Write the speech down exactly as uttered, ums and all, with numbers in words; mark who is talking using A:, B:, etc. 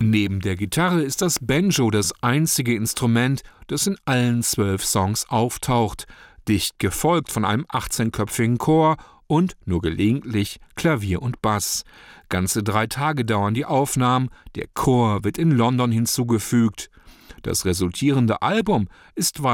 A: Neben der Gitarre ist das Banjo das einzige Instrument, das in allen zwölf Songs auftaucht, dicht gefolgt von einem achtzehnköpfigen Chor und nur gelegentlich Klavier und Bass. Ganze drei Tage dauern die Aufnahmen, der Chor wird in London hinzugefügt. Das resultierende Album ist